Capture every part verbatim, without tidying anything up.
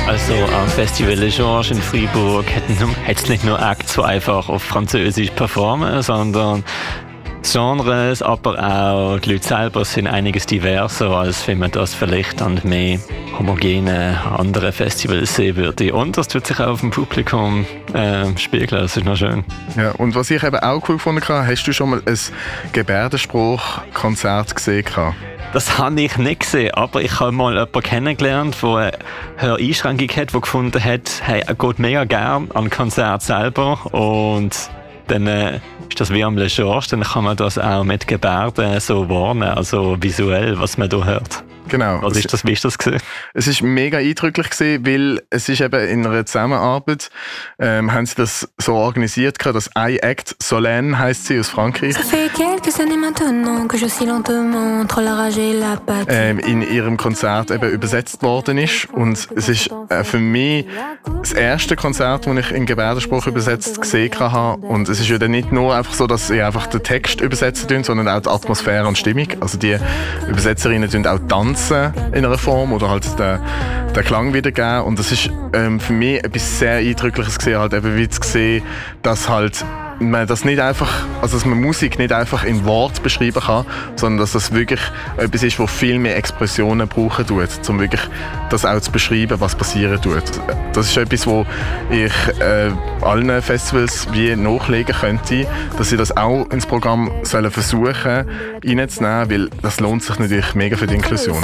Also am Festival Le Georges in Freiburg hat es nicht nur Acts, die einfach auf Französisch performen, sondern Genres, aber auch die Leute selber sind einiges diverser, als wenn man das vielleicht an mehr homogene andere Festivals sehen würde. Und das tut sich auch auf dem Publikum äh, spiegeln, das ist noch schön. Ja, und was ich eben auch cool gefunden habe, hast du schon mal ein Gebärdenspruch-Konzert gesehen? Das habe ich nicht gesehen, aber ich habe mal jemanden kennengelernt, der eine Höreinschränkung hat, der gefunden hat, hey, er geht mega gerne an Konzert selber und dann äh, ist das wie am Le Georges, dann kann man das auch mit Gebärden so warnen, also visuell, was man da hört. Genau. Was ist das, wie ist das gewesen? Es ist mega eindrücklich gewesen, weil es ist eben in einer Zusammenarbeit, ähm, haben sie das so organisiert, das I Act Solène heisst sie aus Frankreich. Ähm, in ihrem Konzert eben übersetzt worden ist und es ist äh, für mich das erste Konzert, das ich in Gebärdenspruch übersetzt gesehen habe und es ist ja dann nicht nur einfach so, dass sie einfach den Text übersetzen tun, sondern auch die Atmosphäre und Stimmung. Also die Übersetzerinnen tun auch tanzen in einer Form oder halt den, den Klang wiedergeben. Und das ist ähm, für mich etwas sehr Eindrückliches gesehen, halt eben wie zu sehen, dass halt man das nicht einfach, also dass man Musik nicht einfach in Wort beschreiben kann, sondern dass das wirklich etwas ist, wo viel mehr Expressionen brauchen tut, um wirklich das auch zu beschreiben, was passieren tut. Das ist etwas, wo ich äh, allen Festivals wie nachlegen könnte, dass sie das auch ins Programm sollen versuchen reinzunehmen, weil das lohnt sich natürlich mega für die Inklusion.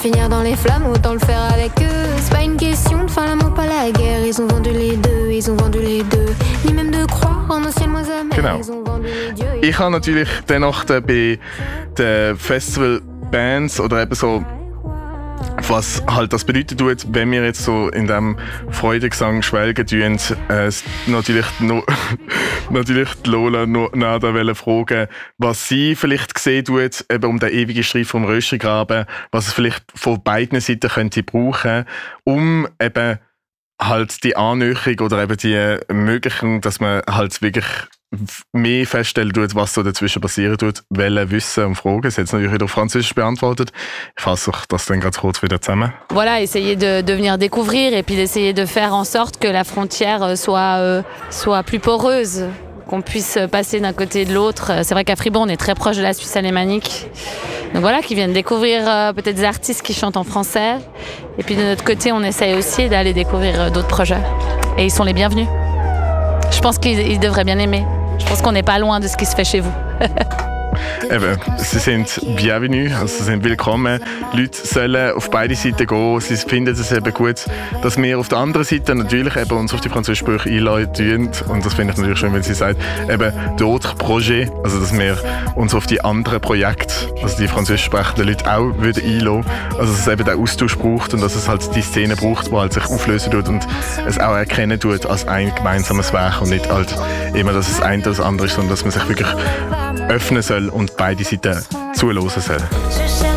Genau. Ich habe natürlich dennoch bei den Festivalbands oder eben so, was halt das bedeutet tut, wenn wir jetzt so in diesem Freudegesang schwelgen tun, äh, natürlich, no, natürlich die Lola no, Nada wollen fragen, was sie vielleicht gesehen tut, eben um den ewigen Streit vom Röschengraben, was es vielleicht von beiden Seiten könnte brauchen, um eben halt die Annäherung oder eben die Ermöglichung, dass man halt wirklich mehr feststellen tut, was so dazwischen passieren tut, wollen wissen und fragen. Sie hat es natürlich wieder auf Französisch beantwortet. Ich fasse das dann ganz kurz wieder zusammen. Voilà, essayer de, de venir découvrir et puis d'essayer de faire en sorte que la frontière soit, euh, soit plus poreuse, qu'on puisse passer d'un côté et de l'autre. C'est vrai qu'à Fribourg, on est très proche de la Suisse alémanique. Donc voilà, qui viennent découvrir euh, peut-être des artistes qui chantent en français. Et puis de notre côté, on essaye aussi d'aller découvrir euh, d'autres projets. Et ils sont les bienvenus. Je pense qu'ils ils devraient bien aimer. Je pense qu'on n'est pas loin de ce qui se fait chez vous. Eben, sie sind bienvenue, also sie sind willkommen. Leute sollen auf beide Seiten gehen. Sie finden es eben gut, dass wir auf der anderen Seite natürlich eben uns auf die französische Sprache einladen. Und das finde ich natürlich schön, wenn sie sagt, eben d'autres projets, also dass wir uns auf die anderen Projekte, also die französisch sprechenden Leute auch würden einladen. Also dass es eben den Austausch braucht und dass es halt die Szene braucht, die halt sich auflösen tut und es auch erkennen tut als ein gemeinsames Werk und nicht halt immer, dass es ein oder das andere ist, sondern dass man sich wirklich öffnen soll und beide Seiten zuhören soll.